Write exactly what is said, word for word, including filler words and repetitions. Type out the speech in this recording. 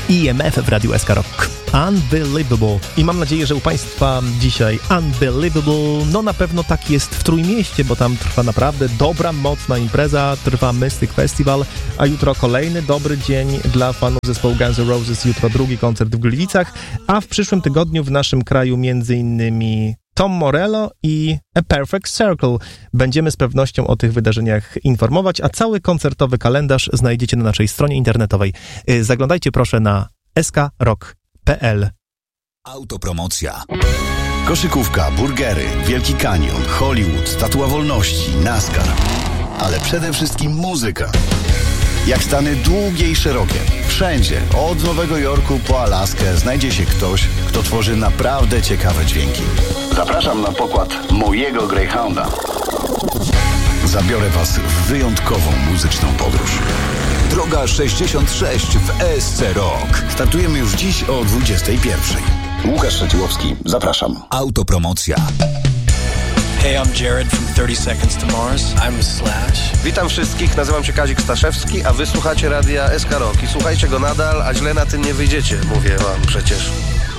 I M F w Radiu S K Rock. Unbelievable. I mam nadzieję, że u Państwa dzisiaj Unbelievable. No na pewno tak jest w Trójmieście, bo tam trwa naprawdę dobra, mocna impreza. Trwa Mystic Festival, a jutro kolejny dobry dzień dla fanów zespołu Guns N' Roses. Jutro drugi koncert w Gliwicach, a w przyszłym tygodniu w naszym kraju między innymi Tom Morello i A Perfect Circle. Będziemy z pewnością o tych wydarzeniach informować, a cały koncertowy kalendarz znajdziecie na naszej stronie internetowej. Zaglądajcie proszę na s k rock kropka p l. Autopromocja. Koszykówka, burgery, Wielki Kanion, Hollywood, Statua Wolności, NASCAR. Ale przede wszystkim muzyka. Jak Stany długie i szerokie. Wszędzie, od Nowego Jorku po Alaskę, znajdzie się ktoś, kto tworzy naprawdę ciekawe dźwięki. Zapraszam na pokład mojego Greyhounda. Zabiorę Was w wyjątkową muzyczną podróż. Droga sześćdziesiąt sześć w E S C Rock. Startujemy już dziś o dwudziestej pierwszej. Łukasz Szeciłowski, zapraszam. Autopromocja. Hey, I'm Jared from thirty seconds to Mars. I'm Slash. Witam wszystkich, nazywam się Kazik Staszewski, a wy słuchacie radia S K Rock i słuchajcie go nadal, a źle na tym nie wyjdziecie, mówię wam przecież.